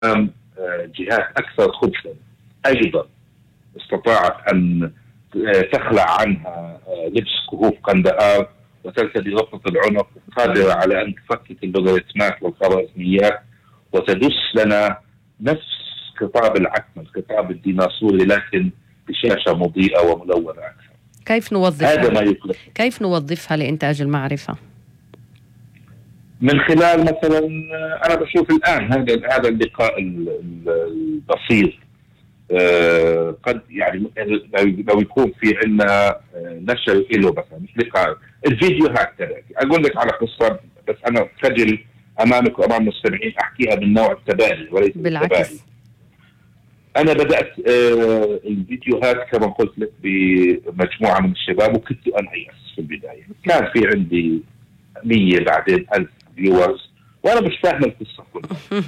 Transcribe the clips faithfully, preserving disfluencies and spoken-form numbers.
جهات أكثر خبثا أيضا استطاعت أن تخلع عنها لبس كهوف قندهار وترتدي ربطة العنق، قادرة على أن تفكك اللوغاريتمات والخوارزميات وتدس لنا نفس خطاب العتمة، الخطاب الديناصوري، لكن بشاشة مضيئة وملونة أكثر. كيف نوظفها؟ هذا ما يقلق. كيف نوظفها لإنتاج المعرفة؟ من خلال مثلا أنا بشوف الآن هذا هذا اللقاء البسيط قد يعني لو يكون في عندنا نشر له مثلا مش لقاء الفيديوهات تبعتي. أقول لك على قصة بس أنا خجل أمامك وأمام المستمعين أحكيها من نوع التبادل وليس بالعكس. أنا بدأت الفيديوهات كما قلت لك بمجموعة من الشباب وكنت أنا يأس في البداية، كان في عندي مية بعدين ألف فيورز وأنا مش فاهم القصة كلها.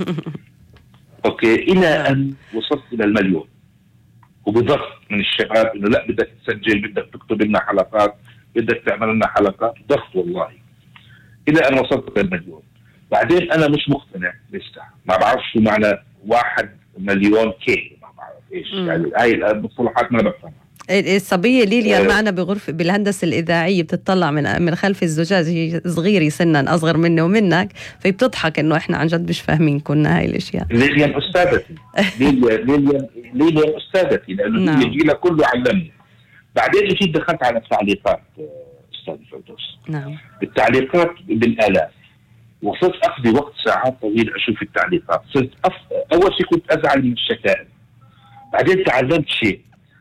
أوكي، إلى أن وصلت إلى المليون وبضغط من الشباب إنه لا بدك تسجل، بدك تكتب لنا حلقات، بدك تعمل لنا حلقات، ضغط والله إلى أن وصلت إلى المليون. بعدين أنا مش مقتنع لسه، ما بعرف شو معنى واحد مليون كي، ما بعرف إيش م. يعني هاي المصطلحات ما بفهمها. الصبية ليليا أه معنا بغرفة بالهندسة الإذاعية بتطلع من من خلف الزجاج، هي صغيرة سنا أصغر مني ومنك، فبتضحك إنه إحنا عن جد مش فاهمين كنا هاي الأشياء. ليليا أستاذتي ليليا ليليا ليليا أستاذتي لأنه نعم. جيلها كله علمني. بعدين اجيت دخلت على التعليقات أستاذ فردوس. نعم. التعليقات بالآلاف، وصرت أقضي وقت ساعات طويلة أشوف التعليقات. صرت أف... أول شيء كنت أزعل من الشتائم، بعدين تعلمت شيء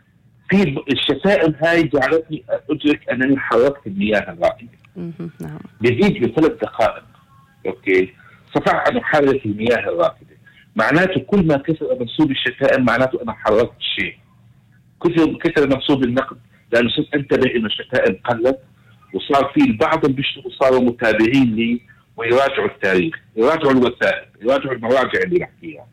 في الشتائم هاي جعلتني أدرك أنني حركت المياه الراكدة. نعم. بفيديو ثلاث دقائق أوكي استطعت أن أحرك المياه الراكدة، معناته كل ما كثر منسوب الشتائم معناته أنا حركت شيء. كثر كثر منسوب النقد لأنه صرت أنتبه إنه الشتائم قلت، وصار في البعض اللي بيشتغلوا صاروا متابعين لي ويراجعوا التاريخ، يراجعوا الوثائق، يراجعوا المراجع اللي نحكيها.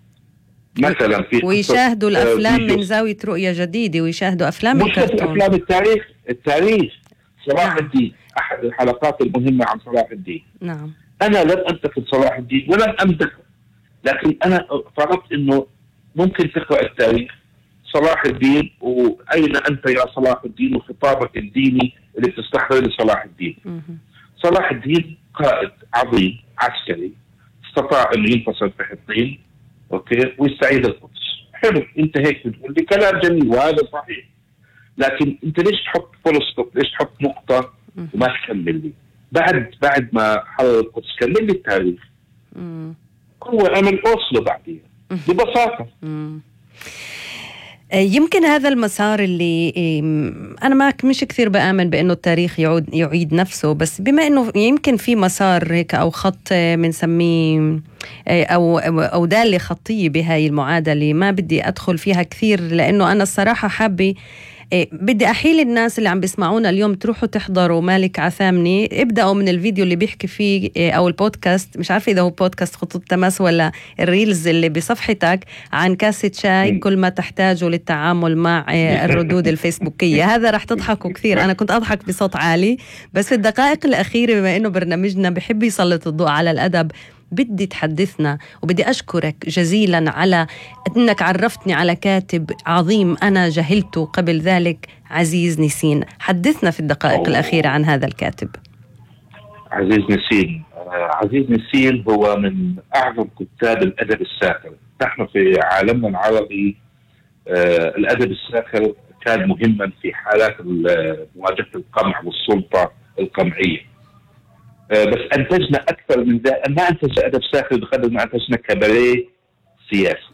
مثلا في ويشاهدوا الأفلام من زاوية رؤية جديدة، ويشاهدوا أفلام الكرتون. أفلام التاريخ التاريخ صلاح نعم. الدين أحد الحلقات المهمة عن صلاح الدين. نعم. أنا لم أنتقد صلاح الدين ولم أمدحه، لكن أنا فرضت إنه ممكن تقرأ التاريخ صلاح الدين وأين أنت يا صلاح الدين وخطابك الديني اللي بتستحضر لصلاح الدين. م- صلاح الدين قائد عظيم عسكري استطاع أن ينتصر في حطين أوكي ويستعيد القدس. حلو، أنت هيك بتقول لي كلام جميل وهذا صحيح، لكن أنت ليش تحط فول ستوب؟ ليش تحط نقطة وما تكمل لي؟ بعد بعد ما حرر القدس كمل لي التاريخ. هو عمل أوسلو بعدين ببساطة. يمكن هذا المسار اللي أنا ما مش كثير بآمن بأنه التاريخ يعود يعيد نفسه، بس بما أنه يمكن في مسار هيك أو خط بنسميه أو أو دالة خطية بهاي المعادلة، ما بدي أدخل فيها كثير لأنه أنا الصراحة حابة بدي أحيل الناس اللي عم بيسمعونا اليوم تروحوا تحضروا مالك عثامني. ابدأوا من الفيديو اللي بيحكي فيه أو البودكاست، مش عارفة إذا هو بودكاست خطوط تماس ولا الريلز اللي بصفحتك، عن كاسة شاي كل ما تحتاجه للتعامل مع الردود الفيسبوكية. هذا رح تضحكوا كثير، أنا كنت أضحك بصوت عالي، بس في الدقائق الأخيرة بما إنه برنامجنا بحب يسلط الضوء على الأدب بدي تحدثنا، وبدي أشكرك جزيلا على أنك عرفتني على كاتب عظيم أنا جهلته قبل ذلك، عزيز نسين. حدثنا في الدقائق أوه. الأخيرة عن هذا الكاتب. عزيز نسين عزيز نسين هو من أعظم كتاب الأدب الساخر. نحن في عالمنا العربي آه الأدب الساخر كان مهما في حالات مواجهة القمع والسلطة القمعية، بس أنتجنا أكثر من ذلك. ما أنتج أدب ساخر بقدر ما أنتجنا كباريه سياسي.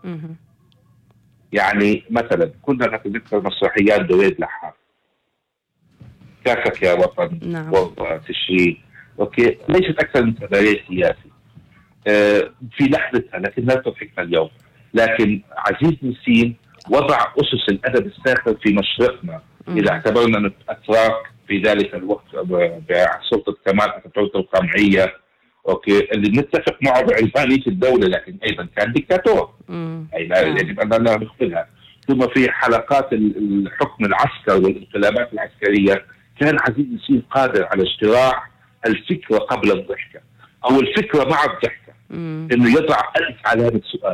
يعني مثلا كنا نذكر مسرحيات دويد لحاف، كافك يا وطن، نعم. وضع تشرين، أوكي، ليست أكثر من كباريه سياسي آه في لحظتها، لكن لا تضحكنا اليوم. لكن عزيز نسين وضع أسس الأدب الساخر في مشرقنا إذا اعتبرنا أن الأتراك في ذلك الوقت بسلطة كمال أتاتورك القمعية أوكي اللي نتفق معه بعلمانية الدولة، لكن أيضا كان ديكتاتور، أي لا يجب أن لا نغفلها. ثم في حلقات الحكم العسكر والانقلابات العسكرية كان عزيز نسين قادر على اجتراح الفكرة قبل الضحكة أو الفكرة مع الضحكة. انه يضع ألف علامة سؤال.